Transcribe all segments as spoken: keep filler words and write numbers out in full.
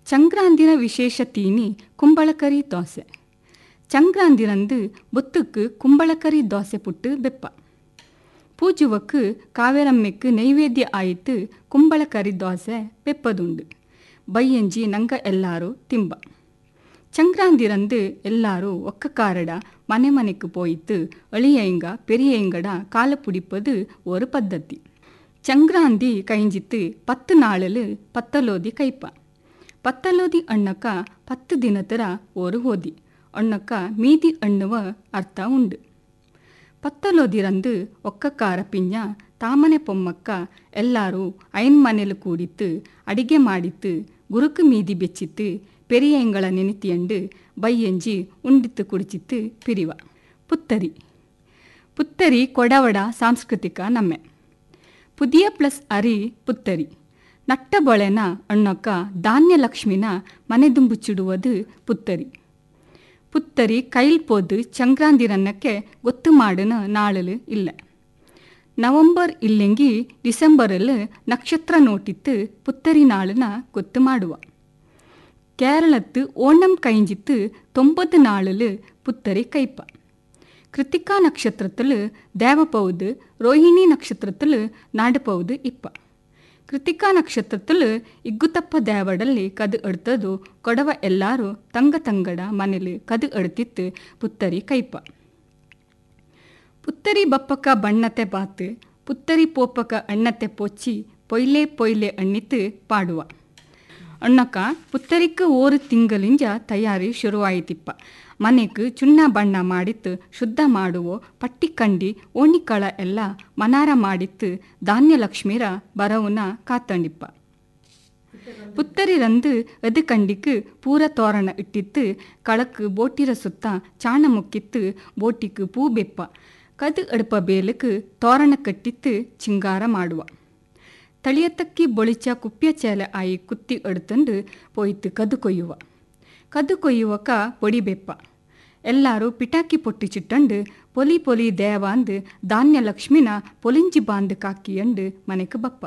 ಸಂಕ್ರಾಂತಿನ ವಿಶೇಷ ತೀನಿ ಕುಂಬಳಕರಿ ದೋಸೆ. ಸಂಕ್ರಾಂತಿರಂದು ಬೊತ್ತುக்கு ಕುಂಬಳಕರಿ ದೋಸೆ ಪುಟ್ಟು ಬೆಪ್ಪ. பூஜுவக்கு காவேரம்மைக்கு நைவேத்திய ஆயித்து கும்பளக்கರಿ ದೋಸೆ ಬೆಪ್ಪದುಂಡು. ಬೈಯಂಜಿ ನಂಗ ಎಲ್ಲಾರು ತಿಂಬ. ಸಂಕ್ರಾಂತಿರಂದು ಎಲ್ಲಾರು ಒಕ್ಕ ಕಾರಡ ಮನೆ ಮನೆக்கு போயித்து எளியங்க பெரியங்கட கால பிடிப்பது ஒரு பद्धதி. ಸಂಕ್ರಾಂತಿ ಕೈಂಜಿತ್ತು ಪತ್ತು ನಾಳಲು ಪತ್ತಲೋದಿ ಕೈಪ. ಪತ್ತಲೋದಿ ಅಣ್ಣಕ್ಕ ಪತ್ತು ದಿನತರ ஒரு ಹೋದಿ ಅಣ್ಣಕ್ಕ ಮೀದಿ ಅಣ್ಣುವ ಅರ್ಥ ಉಂಡು. ಪತ್ತಲೋದಿರಂದು ಒಕ್ಕಕಾರ ಪಿಂಜ ತಾಮನೆ ಪೊಮ್ಮಕ್ಕ ಎಲ್ಲರೂ ಐನ್ ಮನೆಲು ಕೂಡಿತ್ತು ಅಡಿಗೆ ಮಾಡಿತ್ತು ಗುರುಕು ಮೀದಿ ಬೆಚ್ಚಿತ್ತು பெரியங்கள ನೆನೆತಿಯಂಡು ಬೈಯಂಜಿ ಉಂಡಿತ್ತು ಕುಡಿಚಿತ್ತು ಪಿರಿವ. ಪುತ್ತರಿ ಪುತ್ತರಿ ಕೊಡವಡ ಸಾಂಸ್ಕೃತಿಕ ನಮ್ಮೆ. ಪುದಿಯ ಪ್ಲಸ್ ಅರಿ ಪುತ್ತರಿ ನಟ್ಟ ಬೊಳೆನ ಅಣ್ಣಕ್ಕ ಧಾನ್ಯ ಲಕ್ಷ್ಮಿನ ಮನೆದುಂಬುಚಿಡುವುದು ಪುತ್ತರಿ. ಪುತ್ತರಿ ಕೈಲ್ ಪೋದು ಸಂಕ್ರಾಂತಿರನ್ನಕ್ಕೆ ಗೊತ್ತು ಮಾಡಿನ ನಾಳಲು ಇಲ್ಲ. ನವಂಬರ್ ಇಲ್ಲೆಂಗಿ ಡಿಸೆಂಬರಲ್ಲಿ ನಕ್ಷತ್ರ ನೋಟಿತ್ತು ಪುತ್ತರಿ ನಾಳನ ಗೊತ್ತು ಮಾಡುವ. ಕೇರಳತ್ತು ಓಣಂ ಕೈಂಜಿತ್ತು ತೊಂಬತ್ತು ನಾಳಲು ಪುತ್ತರಿ ಕೈಪ. கிருத்திகா நட்சத்திரத்தில் தேவப்பவுது, ரோஹிணி நட்சத்திரத்தில் நாடுಪೌದು ಇಪ್ಪ. ಕೃತಿಕಾ ನಕ್ಷತ್ರத்தில் ಇಗ್ಗುತಪ್ಪ ದೇವಡಲ್ಲಿ ಕದು ಎಡ್ತದು ಕೊಡವ ಎಲ್ಲಾರು ತಂಗ ತಂಗಡ ಮನೇಲಿ ಕದು ಎಡ್ತಿತ್ತು ಪುತ್ತರಿ ಕೈಪ. ಪುತ್ತರಿ ಬಪ್ಪಕ ಬಣ್ಣತೆ ಬಾತು, ಪುತ್ತರಿ ಪೋಪಕ ಅಣ್ಣತೆ ಪೊಚ್ಚಿ ಪೊಯ್ಲೆ ಪೊಯ್ಲೆ ಅಣ್ಣಿತ್ತು ಪಾಡುವ. ಅಣ್ಣಕ್ಕ ಪುತ್ತರಿக்கு ஒரு ತಿಂಗಳಿಂಜ ತಯಾರಿ ಶುರುವಾಯಿತಿಪ್ಪ. ಮನೆಗೆ ಚುನ್ನ ಬಣ್ಣ ಮಾಡಿತ್ತು ಶುದ್ಧ ಮಾಡುವೋ ಪಟ್ಟಿ ಕಂಡಿ ಓಣಿಕಳ ಎಲ್ಲ ಮನಾರ ಮಾಡಿತ್ತು ಧಾನ್ಯ ಲಕ್ಷ್ಮೀರ ಬರವುನ ಕಾತಂಡಿಪ್ಪ. ಪುತ್ತರಿರಂದು ಅದು ಕಂಡಿக்கு ಪೂರ ತೋರಣ ಇಟ್ಟಿತ್ತು ಕಳಕ್ಕೆ ಬೋಟಿರ ಸುತ್ತ ಚಾಣ ಮುಕ್ಕಿತ್ತು ಬೋಟಿக்கு ಪೂ ಬೆಪ್ಪ. ಕದು ಎಡಪ ಬೇಲಕ್ಕೆ ತೋರಣ ಕಟ್ಟಿತ್ತು ಚಿಂಗಾರ ಮಾಡುವ. ತಳಿಯತ್ತಕ್ಕಿ ಬೊಳಿಚ ಕುಪ್ಯ ಚೇಲೆ ಆಯಿ ಕುತ್ತಿ ಎಡ್ತಂಡು ಪೋಯ್ತು ಕದು ಕೊಯ್ಯುವ. ಕದು ಕೊಯ್ಯುವಕ ಪೊಡಿ ಬೆಪ್ಪ. ಎಲ್ಲರೂ ಪಿಟಾಕಿ ಪೊಟ್ಟಿ ಚಿಟ್ಟಂಡು ಪೊಲಿ ಪೊಲಿ ದೇವಾಂದು ಧಾನ್ಯ ಲಕ್ಷ್ಮಿನ ಪೊಲಿಂಜಿ ಬಾಂದು ಕಾಕಿಯಂಡು ಮನೆಗೆ ಬಪ್ಪ.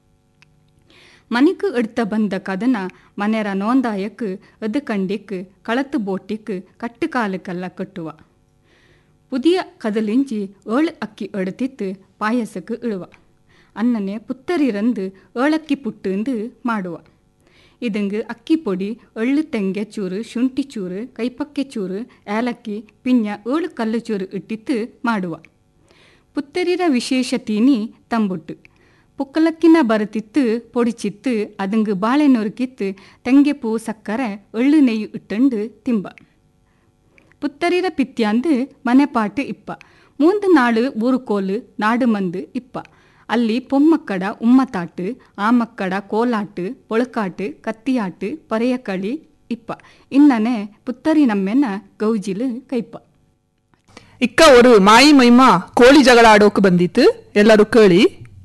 ಮನೆಗೆ ಎಡ್ತ ಬಂದ ಕದನ ಮನೆರ ನೋಂದಾಯಕ್ಕೆ ಅದು ಕಂಡಿಕ್ಕೆ ಕಳತು ಬೋಟಿಕ್ಕೆ ಕಟ್ಟು ಕಾಲಕ್ಕೆಲ್ಲ ಕಟ್ಟುವ. ಪುದಿಯ ಕದಲಿಂಜಿ ಏಳು ಅಕ್ಕಿ ಎಡ್ತಿತ್ತು ಪಾಯಸಕ್ಕೆ ಇಳುವ. ಅನ್ನನೆ ಪುತ್ತರಿರಂದು ಏಳಕ್ಕಿ ಪುಟ್ಟಂದು ಮಾಡುವ. ಇದಂಗೆ ಅಕ್ಕಿ ಪೊಡಿ ಎಳ್ಳು ತೆಂಗೆ ಚೂರು ಶುಂಠಿ ಚೂರು ಕೈಪಕ್ಕೆ ಚೂರು ಏಲಕ್ಕಿ ಪಿಂಜ ಏಳು ಕಲ್ಲು ಚೂರು ಇಟ್ಟಿತ್ತು ಮಾಡುವ. ಪುತ್ತರಿರ ವಿಶೇಷ ತೀನಿ ತಂಬುಟ್ಟು. ಪುಕ್ಕಲಕ್ಕಿನ ಬರುತ್ತಿತ್ತು ಪೊಡಿಚಿತ್ತು ಅದಂಗೆ ಬಾಳೆ ನೊರುಕಿತ್ತು ತೆಂಗೆ ಪೂ ಸಕ್ಕರೆ ಎಳ್ಳು ನೆಯ್ಯು ಇಟ್ಟಂಡು ತಿಂಬ. ಪುತ್ತರಿರ ಪಿತ್ಯಾಂದು ಮನೆ ಪಾಟು ಇಪ್ಪ. ಮೂಂದು ನಾಳು ಊರುಕೋಲು ನಾಡು ಮಂದು ಇಪ್ಪ. ಅಲ್ಲಿ பொம்மக்கட உம்மத்தாட்டு ஆமக்கட கோலாட்டு பொழுக்காட்டு கத்தியாட்டு பறையக்களி ಇಪ್ಪ. ಇನ್ನನೆ ಪುತ್ತರಿ ನಮ್ಮೆನ ಗೌಜಿಲು ಕೈಪ. ಇಕ್ಕ ஒரு ಮಾಯಿ ಮೈಮ ಕೋಳಿ ಜಗಳ ಆಡೋಕೆ ಬಂದಿತ್ತು ಎಲ್ಲರೂ ಕೇಳಿ.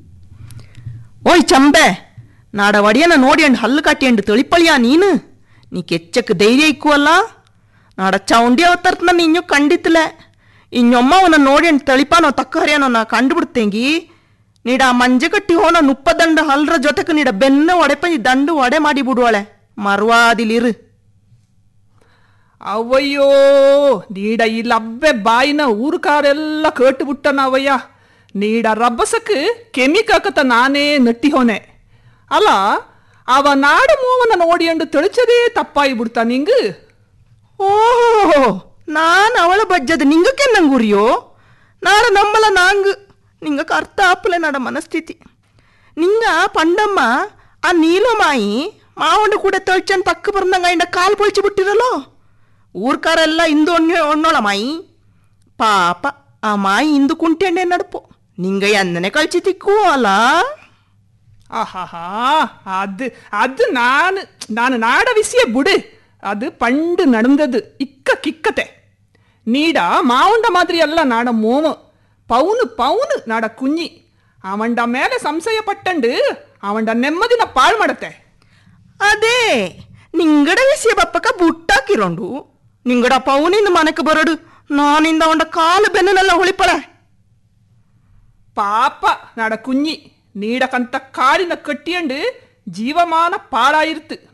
ಓಯ್ ಚಂಬೆ ನಾಡ ಒಡಿಯನ ನೋಡಿಯಂಡು ಹಲ್ಲು ಕಾಟಿಯಂಡು ತಿಳಿಪಳಿಯಾ ನೀನು ನೀ ಕೆಚ್ಚಕ್ಕೆ ಧೈರ್ಯ ಇಕ್ಕುವಲ್ಲ ನಾಡ ಚೌಂಡಿ ಅವತರ್ತನ ನೀನು ಕಂಡಿತ್ತಲೆ ಇನ್ನೊಮ್ಮ ಅವನ ನೋಡಿಯಂಡು ತಳಿಪಾನೋ ತಕ್ಕಹರಿಯನೋ ನಾ ಕಂಡುಬಿಡ್ತೇಂಗಿ ನೀಡ ಮಂಜೆ ಕಟ್ಟಿ ಹೋನ ನುಪ್ಪದಂಡ ಹಲ್ರ ಜೊತೆಗೆ ನೀಡ ಬೆನ್ನ ಒಡೆಪಂಜಿ ದಂಡು ಒಡೆ ಮಾಡಿ ಬಿಡುವಳೆ ಮರ್ವಾದಿಲಿರು. ಅವಯ್ಯೋ ನೀಡ ಈ ಲಬ್ಬೆ ಬಾಯಿನ ಊರುಕಾರೆಲ್ಲ ಕೇಟು ಬಿಟ್ಟನ ಅವಯ್ಯ. ನೀಡ ರಬ್ಬಸಕ್ಕೆ ಕೆಮಿಕಾಕತ ನಾನೇ ನಟ್ಟಿ ಹೋನೆ ಅಲ್ಲ ಅವ ನಾಡ ಮೂವನ ನೋಡಿಯಂಡು ತಿಳಿಚದೇ ತಪ್ಪಾಯಿ ಬಿಡ್ತಾ ನಿಂಗ. ಓಹೋ ನಾನು ಅವಳ ಬಜ್ಜದ ನಿಂಗಕ್ಕೆ ನಂಗುರಿಯೋ ನಾಡ ನಂಬಲ ನಾಂಗ್ ನಿಂಗಕ್ಕೆ ಅರ್ಥ ಆಪಲೆ ನಡ ಮನಸ್ಥಿತಿ. ನಿಂಗ ಪಂಡಮ್ಮ ಆ ನೀಲಮಾಯಿ ಮಾವಣ್ಣ ಕೂಡ ತಳ್ಚನ್ ತಕ್ಕ ಬರ್ದಂಗ ಇಂಡ ಕಾಲು ಪೊಳ್ಚಿ ಬಿಟ್ಟಿರಲ್ಲೋ ಊರ್ಕಾರೆಲ್ಲ ಇಂದು ಒಣ್ಣೆ ಒಣ್ಣೋಳ ಮಾಯಿ ಪಾಪ ಆ ಮಾಯಿ ಇಂದು ಕುಂಟೆಣ್ಣೆ ನಡಪು ನಿಂಗ ಎಂದನೆ ಕಳ್ಚಿ ತಿಕ್ಕೂ ಅಲ್ಲ. ಆಹಾಹಾ ಅದು ಅದು ನಾನು ನಾನು ನಾಡ ವಿಷಯ ಬಿಡು ಅದು ಪಂಡು நடந்தது ಇಕ್ಕ ಕಿಕ್ಕತೆ. ನೀಡ ಮಾವುಂಡ ಮಾದರಿ ಎಲ್ಲ ನಾಡ ಮೋಮ ಪೌನು ಪೌನು ನಾಡ ಕುഞ്ഞി ಅವಂಡ ಮೇಲೆ ಸಂಶಯ ಪಟ್ಟಂಡು ಅವಂಡ ನೆಮ್ಮದಿನ ಪಾಳು ಮಾಡತ್ತೆ. ಅದೇ ನಿಂಗಡ ವಿಷಯ ಬಪ್ಪಕ ಬುಟ್ಟಾಕಿರೋಂಡು ನಿಂಗಡ ಪೌನಿಂದ ಮನೆಗೆ ಬರಡು ನಾನಿಂದ ಅವಂಡ ಕಾಲು ಬೆನ್ನೆಲ್ಲ ಹೊಳಿಪಳೆ. ಪಾಪ ನಾಡ ಕುഞ്ഞി ನೀಡಕಂತ ಕಾಡಿನ ಕಟ್ಟಿಯಂಡು ಜೀವಮಾನ ಪಾಳಾಯಿರ್ತು